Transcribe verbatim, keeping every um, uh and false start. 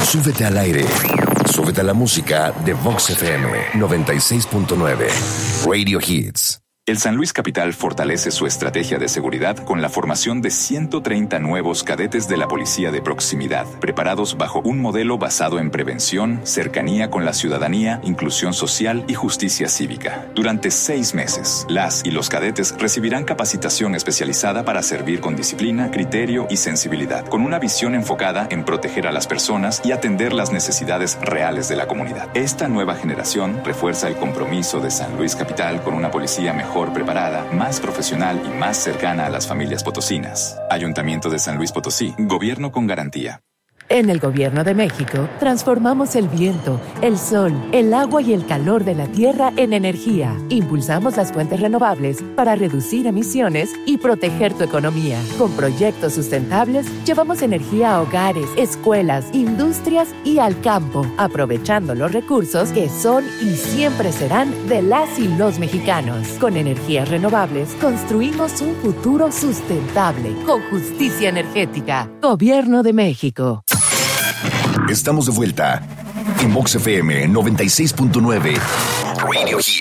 Súbete al aire. Súbete a la música de Vox F M noventa y seis punto nueve. Radio Hits. El San Luis Capital fortalece su estrategia de seguridad con la formación de ciento treinta nuevos cadetes de la Policía de Proximidad, preparados bajo un modelo basado en prevención, cercanía con la ciudadanía, inclusión social y justicia cívica. Durante seis meses, las y los cadetes recibirán capacitación especializada para servir con disciplina, criterio y sensibilidad, con una visión enfocada en proteger a las personas y atender las necesidades reales de la comunidad. Esta nueva generación refuerza el compromiso de San Luis Capital con una policía mejor preparada, más profesional y más cercana a las familias potosinas. Ayuntamiento de San Luis Potosí, gobierno con garantía. En el Gobierno de México, transformamos el viento, el sol, el agua y el calor de la tierra en energía. Impulsamos las fuentes renovables para reducir emisiones y proteger tu economía. Con proyectos sustentables, llevamos energía a hogares, escuelas, industrias y al campo, aprovechando los recursos que son y siempre serán de las y los mexicanos. Con energías renovables, construimos un futuro sustentable, con justicia energética. Gobierno de México. Estamos de vuelta en Vox F M noventa y seis punto nueve. Radio Hits.